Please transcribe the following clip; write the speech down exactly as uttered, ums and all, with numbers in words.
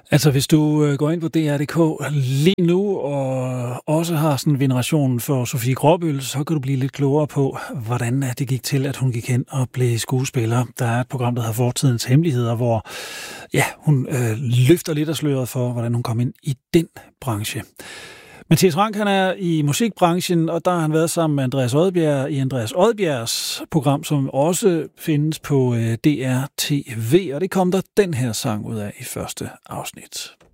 Altså, hvis du øh, går ind på D R punktum D K lige nu og også har sådan en veneration for Sofie Gråbøl, så kan du blive lidt klogere på, hvordan øh, det gik til, at hun gik hen og blev skuespiller. Der er et program, der hedder Fortidens Hemmeligheder, hvor ja, hun øh, løfter lidt af sløret for, hvordan hun kom ind i den branche. Mathias Rank, han er i musikbranchen, og der har han været sammen med Andreas Odbjerg i Andreas Odbjergs program, som også findes på D R T V, og det kom der den her sang ud af i første afsnit.